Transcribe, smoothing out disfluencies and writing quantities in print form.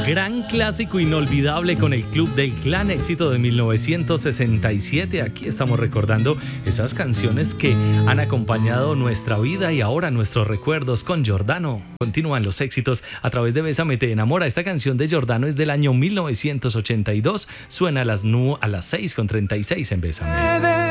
Gran clásico inolvidable con el Club del Clan, éxito de 1967. Aquí estamos recordando esas canciones que han acompañado nuestra vida y ahora nuestros recuerdos con Giordano. Continúan los éxitos a través de Bésame te enamora. Esta canción de Giordano es del año 1982. Suena a las 6:36 en Bésame.